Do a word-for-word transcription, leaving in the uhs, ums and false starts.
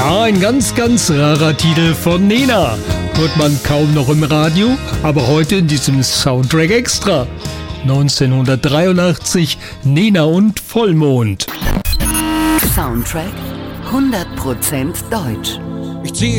Ja, ein ganz, ganz rarer Titel von Nena. Hört man kaum noch im Radio, aber heute in diesem Soundtrack extra. neunzehnhundertdreiundachtzig, Nena und Vollmond. Soundtrack hundert Prozent deutsch. Ich ziehe